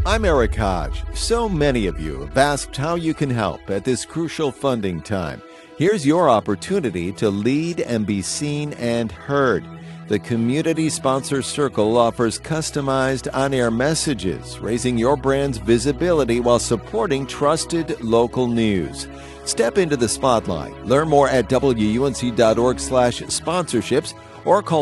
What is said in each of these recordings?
I'm Eric Hodge. So many of you have asked how you can help at this crucial funding time. Here's your opportunity to lead and be seen and heard. The Community Sponsor Circle offers customized on-air messages, raising your brand's visibility while supporting trusted local news. Step into the spotlight. Learn more at WUNC.org/sponsorships or call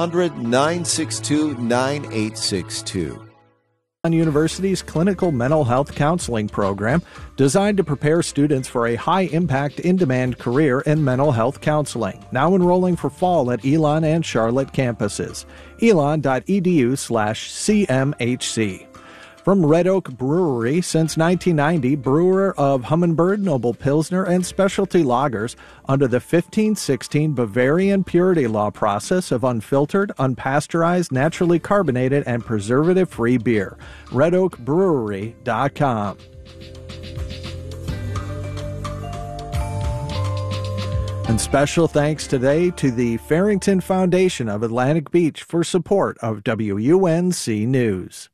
800-962-9862. University's clinical mental health counseling program designed to prepare students for a high-impact, in-demand career in mental health counseling. Now enrolling for fall at Elon and Charlotte campuses. elon.edu/CMHC. From Red Oak Brewery, since 1990, brewer of Humminbird, Noble Pilsner, and specialty lagers under the 1516 Bavarian purity law process of unfiltered, unpasteurized, naturally carbonated, and preservative-free beer. RedOakBrewery.com. And special thanks today to the Farrington Foundation of Atlantic Beach for support of WUNC News.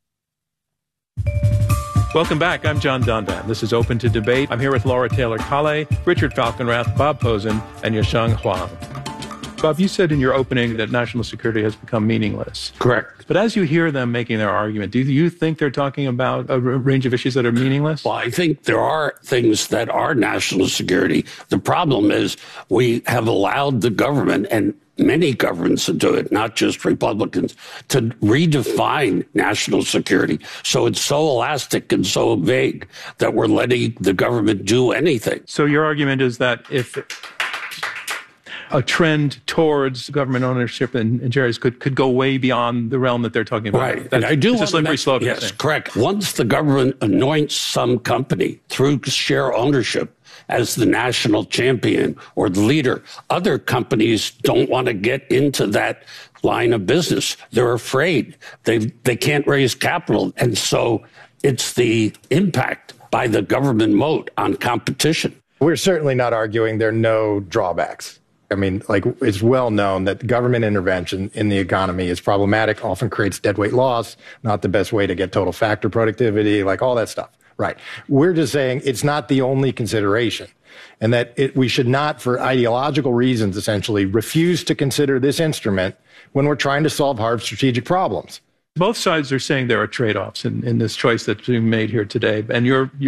Welcome back. I'm John Donvan. This is Open to Debate. I'm here with Laura Taylor Kalle, Richard Falkenrath, Bob Posen, and Yasheng Huang. Bob, you said in your opening that national security has become meaningless. Correct. But as you hear them making their argument, do you think they're talking about a range of issues that are meaningless? Well, I think there are things that are national security. The problem is we have allowed the government, and many governments to do it, not just Republicans, to redefine national security. So it's so elastic and so vague that we're letting the government do anything. So your argument is that if a trend towards government ownership and Jerry's could go way beyond the realm that they're talking about. Right. And I do want a slippery slope. Yes, correct. Once the government anoints some company through share ownership as the national champion or the leader, other companies don't want to get into that line of business. They're afraid. They can't raise capital. And so it's the impact by the government moat on competition. We're certainly not arguing there are no drawbacks. I mean, like, it's well known that government intervention in the economy is problematic, often creates deadweight loss, not the best way to get total factor productivity, like all that stuff. Right. We're just saying it's not the only consideration, and that we should not, for ideological reasons, essentially, refuse to consider this instrument when we're trying to solve hard strategic problems. Both sides are saying there are trade-offs in this choice that's being made here today, and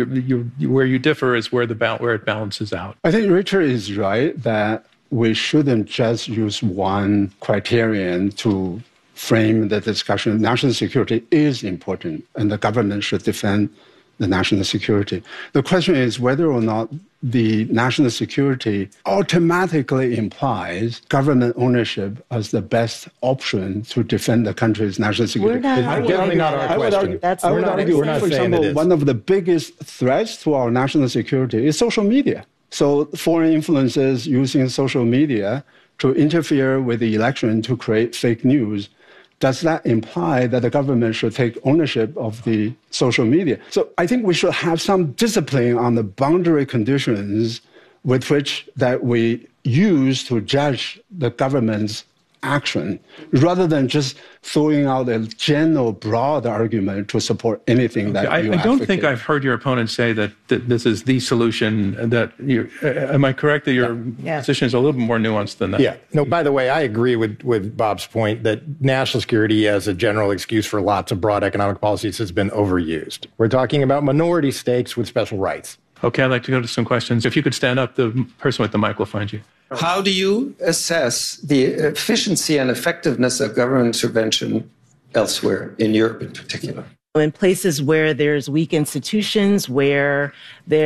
where you differ is where it balances out. I think Richard is right that we shouldn't just use one criterion to frame the discussion. National security is important, and the government should defend the national security. The question is whether or not the national security automatically implies government ownership as the best option to defend the country's national security. Definitely not our question. I would argue, for example, one of the biggest threats to our national security is social media. So foreign influences using social media to interfere with the election to create fake news. Does that imply that the government should take ownership of the social media? So I think we should have some discipline on the boundary conditions with which that we use to judge the government's action, rather than just throwing out a general, broad argument to support anything that you advocate. I don't think I've heard your opponent say that this is the solution. Am I correct that your position is a little bit more nuanced than that? Yeah. No, by the way, I agree with Bob's point that national security as a general excuse for lots of broad economic policies has been overused. We're talking about minority stakes with special rights. Okay, I'd like to go to some questions. If you could stand up, the person with the mic will find you. How do you assess the efficiency and effectiveness of government intervention elsewhere, in Europe in particular? In places where there's weak institutions, where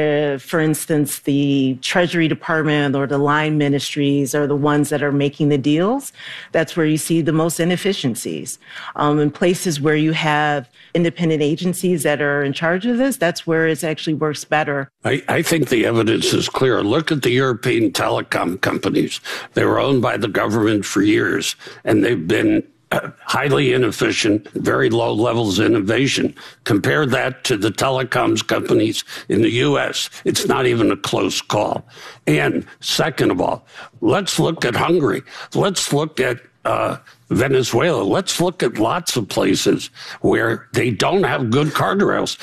for instance, the Treasury Department or the line ministries are the ones that are making the deals, that's where you see the most inefficiencies. In places where you have independent agencies that are in charge of this, that's where it actually works better. I think the evidence is clear. Look at the European telecom companies. They were owned by the government for years, and they've been highly inefficient, very low levels of innovation. Compare that to the telecoms companies in the U.S. It's not even a close call. And second of all, let's look at Hungary. Let's look at Venezuela. Let's look at lots of places where they don't have good guardrails.